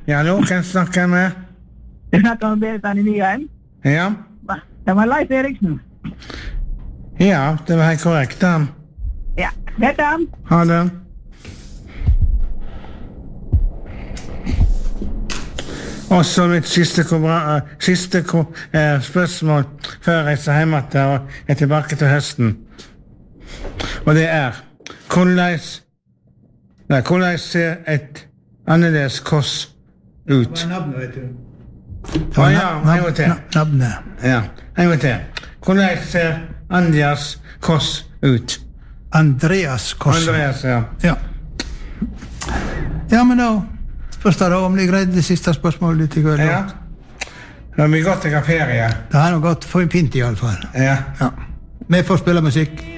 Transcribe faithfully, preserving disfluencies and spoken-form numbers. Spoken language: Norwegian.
Ja, hallo, hvem snakker jeg med? Du snakker om Berit i Nyheim? Ja. Det var Leif Eriksen. Ja, det var helt korrekt, da. Ja, dette han. Ha det. Og så mitt siste, kobra, siste ko, eh, spørsmål før jeg reiser hjem til og er tilbake til høsten. Og det er, hvordan, nei, hvordan ser et annerledes kors ut? Det var navnet, vet du. Å ja, en gang til. Navnet. Ja, en gang til. Hvordan ser Andreas kors ut? Andreas Kors. Andreas, ja. Ja. Ja, men da spørs det da om de greide det siste spørsmålet litt i går. Ja. Det har vi gått til ferie. Det har nok gått for en pint i alle fall. Ja. Ja. Vi får spille musikk.